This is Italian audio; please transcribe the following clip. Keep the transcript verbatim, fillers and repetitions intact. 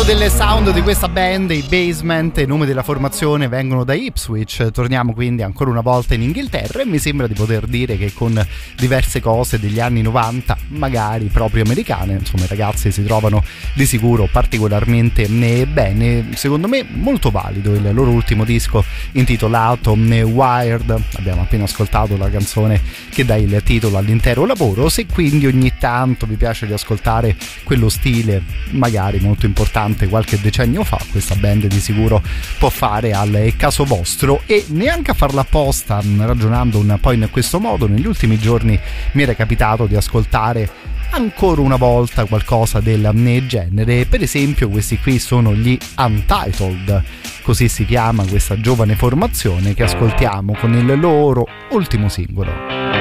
ascoltato delle sound di questa band, i Basement, i nomi della formazione vengono da Ipswich. Torniamo quindi ancora una volta in Inghilterra e mi sembra di poter dire che con diverse cose degli anni novanta, magari proprio americane, insomma i ragazzi si trovano di sicuro particolarmente bene. Secondo me molto valido il loro ultimo disco intitolato Wired. Abbiamo appena ascoltato la canzone che dà il titolo all'intero lavoro. Se quindi ogni tanto vi piace di ascoltare quello stile magari molto importante qualche decennio fa, questa band di sicuro può fare al caso vostro. E neanche a farla apposta, ragionando un po' in questo modo, negli ultimi giorni mi era capitato di ascoltare ancora una volta qualcosa del genere. Per esempio questi qui sono gli Untitled, così si chiama questa giovane formazione che ascoltiamo con il loro ultimo singolo.